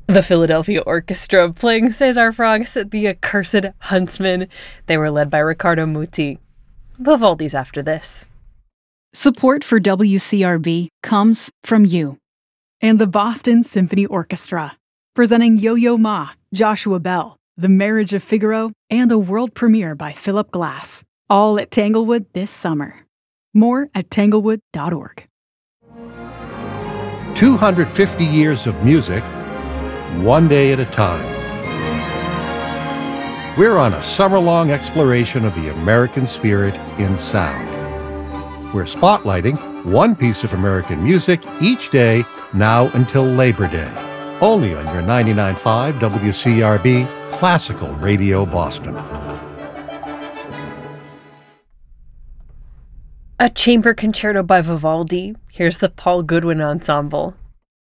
The Philadelphia Orchestra playing Cesar Frogs, The Accursed Huntsman. They were led by Riccardo Muti. Vivaldi's after this. Support for WCRB comes from you. And the Boston Symphony Orchestra, presenting Yo-Yo Ma, Joshua Bell, The Marriage of Figaro, and a world premiere by Philip Glass. All at Tanglewood this summer. More at tanglewood.org. 250 years of music, one day at a time. We're on a summer-long exploration of the American spirit in sound. We're spotlighting one piece of American music each day now until Labor Day. Only on your 99.5 WCRB Classical Radio Boston. A chamber concerto by Vivaldi. Here's the Paul Goodwin Ensemble.